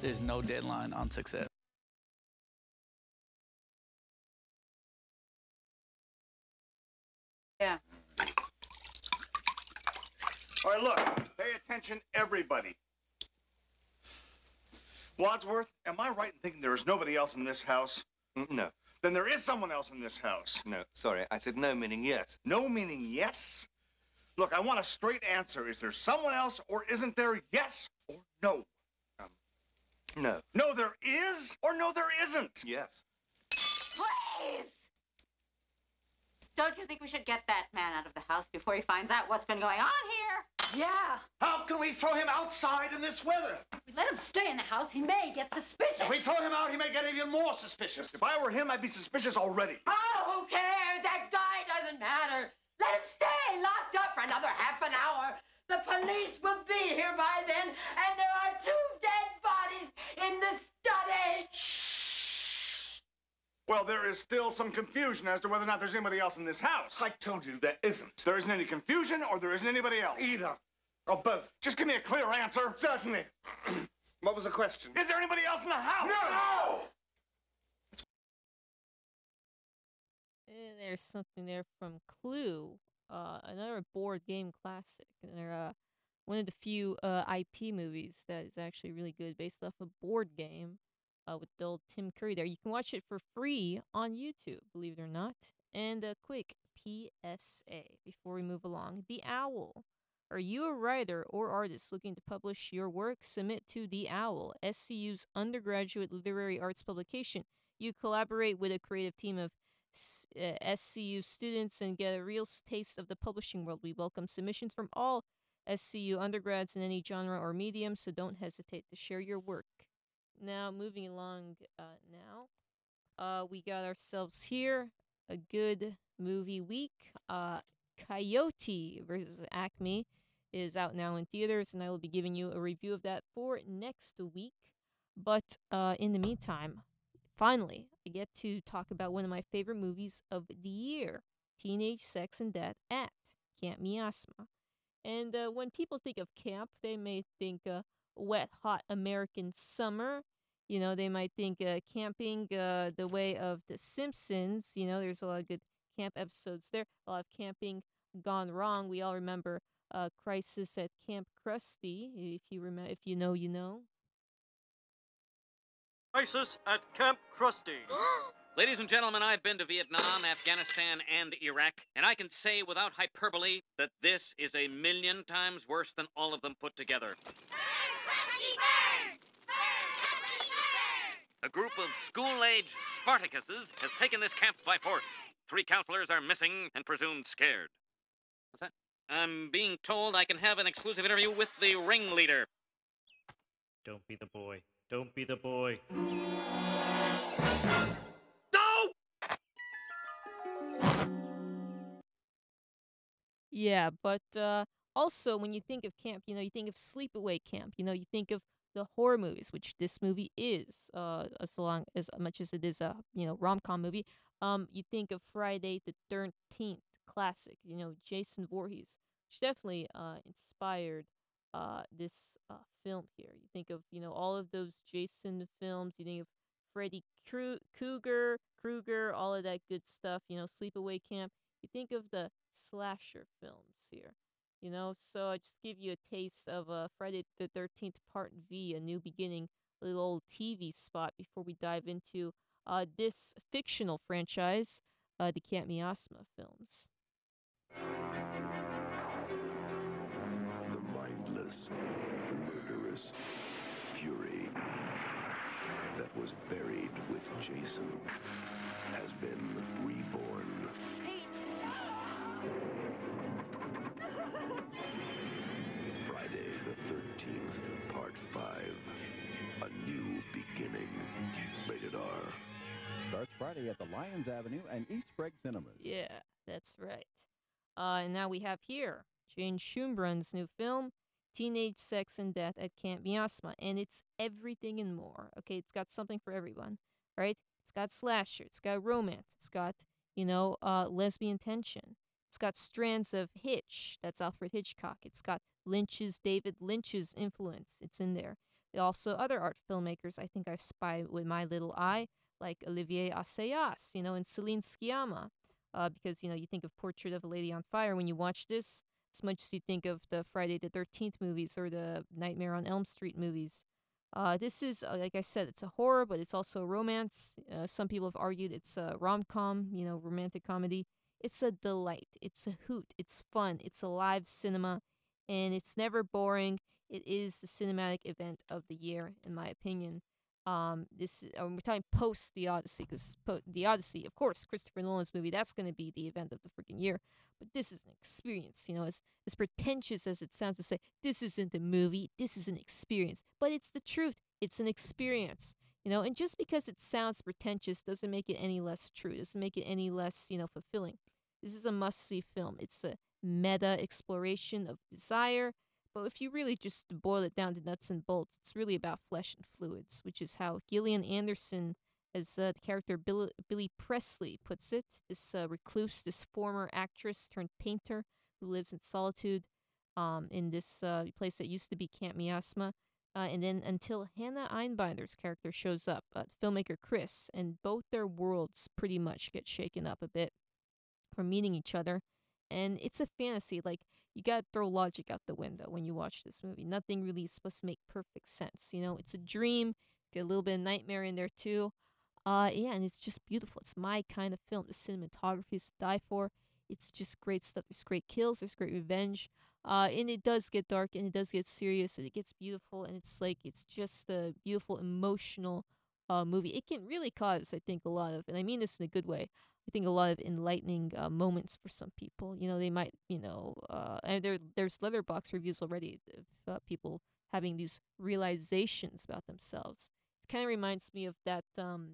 There's no deadline on success. Yeah. All right, look, pay attention, everybody. Wadsworth, am I right in thinking there is nobody else in this house? No. Then there is someone else in this house. No, sorry. I said no, meaning yes. No meaning yes? Look, I want a straight answer. Is there someone else or isn't there? Yes or no? No. No, there is or no, there isn't? Yes. Please! Don't you think we should get that man out of the house before he finds out what's been going on here? Yeah. How can we throw him outside in this weather? We let him stay in the house, he may get suspicious. If we throw him out, he may get even more suspicious. If I were him, I'd be suspicious already. Oh, who cares? That guy doesn't matter. Let him stay locked up for another half an hour. The police will be here by then, and there are 2 dead bodies in the study. Shh. Well, there is still some confusion as to whether or not there's anybody else in this house. I told you there isn't. There isn't any confusion or there isn't anybody else? Either. Or both. Just give me a clear answer. Certainly. What was the question? Is there anybody else in the house? No! And there's something there from Clue, another board game classic. And they're one of the few IP movies that is actually really good, based off a board game with the old Tim Curry there. You can watch it for free on YouTube, believe it or not. And a quick PSA before we move along. The Owl. Are you a writer or artist looking to publish your work? Submit to The Owl, SCU's undergraduate literary arts publication. You collaborate with a creative team of SCU students and get a real taste of the publishing world. We welcome submissions from all SCU undergrads in any genre or medium, so don't hesitate to share your work. Now, moving along we got ourselves here a good movie week. Coyote versus Acme is out now in theaters, and I will be giving you a review of that for next week. But in the meantime, finally, I get to talk about one of my favorite movies of the year, Teenage Sex and Death at Camp Miasma. And when people think of camp, they may think wet, hot American summer. You know, they might think camping the way of The Simpsons. You know, there's a lot of good camp episodes there. A lot of camping gone wrong. We all remember Crisis at Camp Krusty. If you remember, if you know, you know. Crisis at Camp Krusty. Ladies and gentlemen, I've been to Vietnam, Afghanistan, and Iraq, and I can say without hyperbole that this is 1,000,000 times worse than all of them put together. Burn, Krusty, burn! Burn, Krusty, burn! A group of school-age Spartacuses has taken this camp by force. 3 counselors are missing and presumed scared. What's that? I'm being told I can have an exclusive interview with the ringleader. Don't be the boy. Don't be the boy. No! Yeah, but also when you think of camp, you know, you think of sleepaway camp. You know, you think of the horror movies, which this movie is, as much as it is a rom-com movie. You think of Friday the 13th classic. You know, Jason Voorhees, which definitely inspired this film here. You think of all of those Jason films. You think of Freddy Krueger, all of that good stuff. You know, Sleepaway Camp. You think of the slasher films here. You know, so I just give you a taste of Friday the 13th Part V, A New Beginning, a little old TV spot before we dive into this fictional franchise, the Camp Miasma films. The mindless, murderous fury that was buried with Jason has been reborn. Friday the 13th, Part 5, A New Beginning. Rated R. Starts Friday at the Lyons Avenue and East Sprague Cinemas. Yeah, that's right. And now we have here Jane Schumbrun's new film, Teenage Sex and Death at Camp Miasma. And it's everything and more. Okay, it's got something for everyone, right? It's got slasher, it's got romance, it's got, lesbian tension. It's got strands of Hitch, that's Alfred Hitchcock. It's got David Lynch's influence, it's in there. Also, other art filmmakers I think I spy with my little eye, like Olivier Assayas, and Celine Sciamma. Because, you think of Portrait of a Lady on Fire when you watch this, as much as you think of the Friday the 13th movies or the Nightmare on Elm Street movies. This is, like I said, it's a horror, but it's also a romance. Some people have argued it's a rom-com, romantic comedy. It's a delight. It's a hoot. It's fun. It's a live cinema, and it's never boring. It is the cinematic event of the year, in my opinion. We're talking post the Odyssey, because the Odyssey, of course, Christopher Nolan's movie, that's going to be the event of the freaking year. But this is an experience, as pretentious as it sounds to say, this isn't a movie, this is an experience. But it's the truth. It's an experience, and just because it sounds pretentious doesn't make it any less true, doesn't make it any less, fulfilling. This is a must-see film. It's a meta exploration of desire. But if you really just boil it down to nuts and bolts, it's really about flesh and fluids, which is how Gillian Anderson, as the character Billy Presley, puts it. This recluse, this former actress turned painter who lives in solitude in this place that used to be Camp Miasma. And then until Hannah Einbinder's character shows up, filmmaker Chris, and both their worlds pretty much get shaken up a bit from meeting each other. And it's a fantasy. Like, you gotta throw logic out the window when you watch this movie. Nothing really is supposed to make perfect sense. It's a dream. Get a little bit of nightmare in there too. Yeah, and it's just beautiful. It's my kind of film. The cinematography is to die for. It's just great stuff. There's great kills. There's great revenge. And it does get dark and it does get serious and it gets beautiful, and it's just a beautiful emotional movie. It can really cause, I think, a lot of, and I mean this in a good way, I think a lot of enlightening moments for some people. They might, and there's Letterboxd reviews already of people having these realizations about themselves. It kind of reminds me of that,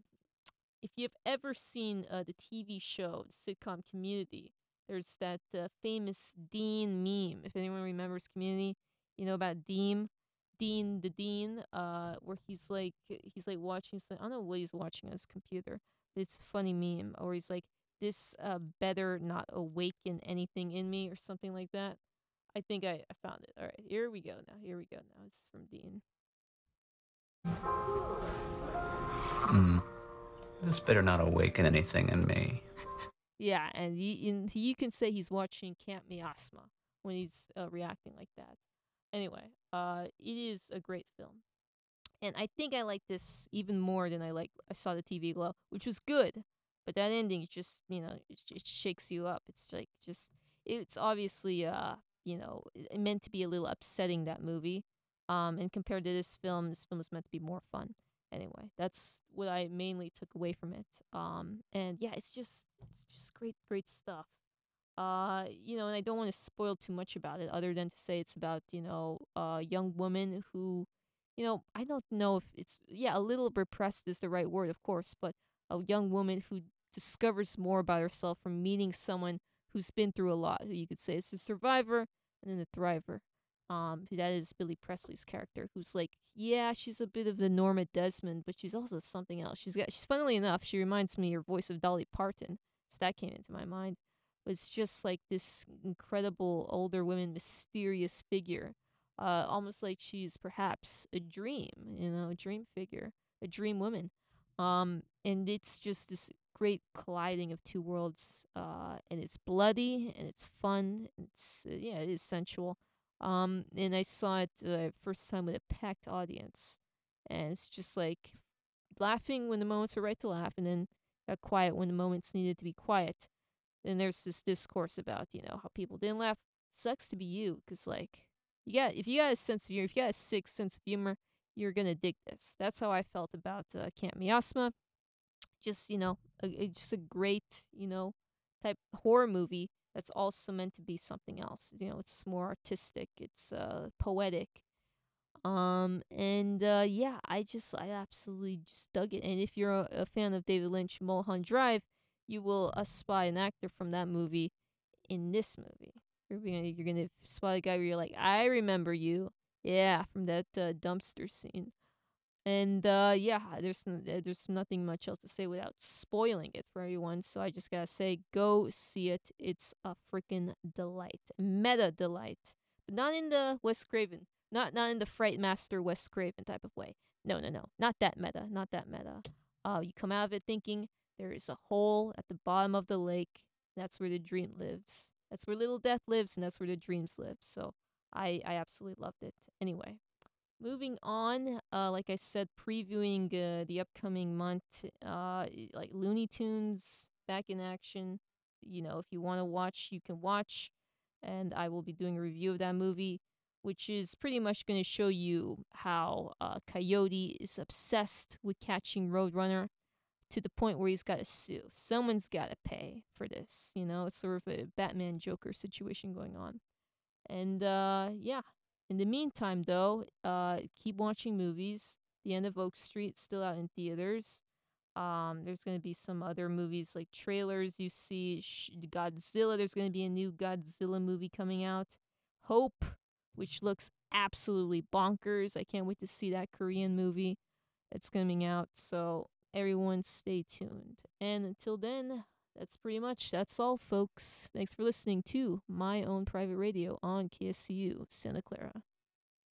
if you've ever seen the TV show, the sitcom Community, there's that famous Dean meme. If anyone remembers Community, about Dean the Dean, where he's like watching something. I don't know what he's watching on his computer. It's a funny meme, or he's like, this better not awaken anything in me, or something like that. I think I found it. All right, here we go now. It's from Dean. This better not awaken anything in me. Yeah, and you can say he's watching Camp Miasma when he's reacting like that. Anyway, it is a great film. And I think I like this even more than I saw the TV Glow, which was good. But that ending just, it shakes you up. It's like it's obviously, meant to be a little upsetting, that movie. And compared to this film was meant to be more fun. Anyway, that's what I mainly took away from it. And yeah, it's just great stuff. And I don't want to spoil too much about it, other than to say it's about, a young woman who, I don't know if it's, a little repressed is the right word, of course, but a young woman who discovers more about herself from meeting someone who's been through a lot, who you could say is a survivor and then a thriver. That is Billy Presley's character, who's like, she's a bit of the Norma Desmond, but she's also something else. She's funnily enough, she reminds me of your voice of Dolly Parton, so that came into my mind. But it's just like this incredible older woman, mysterious figure. Almost like she's perhaps a dream, a dream figure, a dream woman. And it's just this great colliding of two worlds. And it's bloody and it's fun. It's it is sensual. And I saw it first time with a packed audience, and it's just like laughing when the moments are right to laugh, and then got quiet when the moments needed to be quiet. Then there's this discourse about how people didn't laugh. Sucks to be you, because if you got a sense of humor, if you got a sick sense of humor, you're gonna dig this. That's how I felt about Camp Miasma. Just just a great type horror movie that's also meant to be something else. It's more artistic. It's poetic. I absolutely just dug it. And if you're a fan of David Lynch, Mulholland Drive, you will spy an actor from that movie in this movie. You're gonna spot a guy where you're like, I remember you. Yeah, from that dumpster scene. And there's nothing much else to say without spoiling it for everyone. So I just gotta say, go see it. It's a freaking delight, meta delight, but not in the Wes Craven Not in the Fright Master Wes Craven type of way. No. Not that meta. Not that meta. You come out of it thinking there is a hole at the bottom of the lake. That's where the dream lives. That's where Little Death lives, and that's where the dreams live. So I absolutely loved it. Anyway, moving on. Like I said, previewing the upcoming month. Like Looney Tunes back in action. You know, if you want to watch, you can watch, and I will be doing a review of that movie, which is pretty much going to show you how Coyote is obsessed with catching Roadrunner to the point where he's got to sue. Someone's got to pay for this. You know, it's sort of a Batman Joker situation going on. And yeah, in the meantime, though, keep watching movies. The End of Oak Street still out in theaters. There's going to be some other movies like trailers. You see Godzilla. There's going to be a new Godzilla movie coming out. Hope, which looks absolutely bonkers. I can't wait to see that Korean movie that's coming out. So everyone stay tuned. And until then, that's all, folks. Thanks for listening to My Own Private Radio on KSCU Santa Clara.